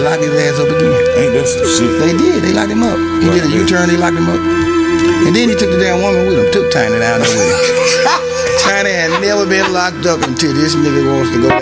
lock his ass up again. Ain't that some shit? They did. They locked him up. He did a U-turn. They locked him up. And then he took the damn woman with him. Took Tiny down there with him. Tiny had never been locked up until this nigga wants to go